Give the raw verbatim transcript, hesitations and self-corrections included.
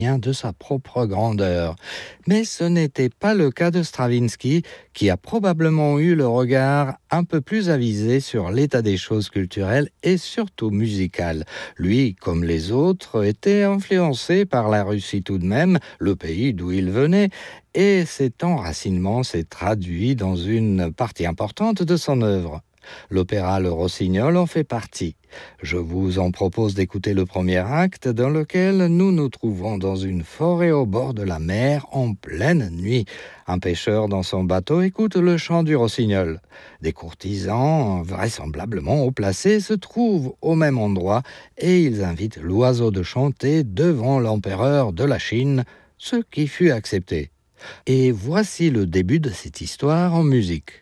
de sa propre grandeur. Mais ce n'était pas le cas de Stravinsky, qui a probablement eu le regard un peu plus avisé sur l'état des choses culturelles et surtout musicales. Lui, comme les autres, était influencé par la Russie tout de même, le pays d'où il venait, et cet enracinement s'est traduit dans une partie importante de son œuvre. L'opéra Le Rossignol en fait partie. Je vous en propose d'écouter le premier acte dans lequel nous nous trouvons dans une forêt au bord de la mer en pleine nuit. Un pêcheur dans son bateau écoute le chant du rossignol. Des courtisans, vraisemblablement haut placés, se trouvent au même endroit et ils invitent l'oiseau de chanter devant l'empereur de la Chine, ce qui fut accepté. Et voici le début de cette histoire en musique.